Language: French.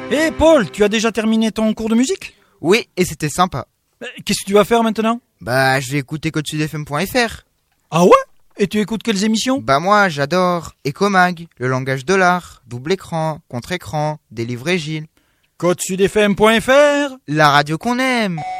Hé Paul, tu as déjà terminé ton cours de musique ? Oui, et c'était sympa. Qu'est-ce que tu vas faire maintenant ? Je vais écouter codesudfm.fr. Ah ouais ? Et tu écoutes quelles émissions ? Moi, j'adore Ecomag, le langage de l'art, double écran, contre-écran, Délivrer Gilles. codesudfm.fr, la radio qu'on aime.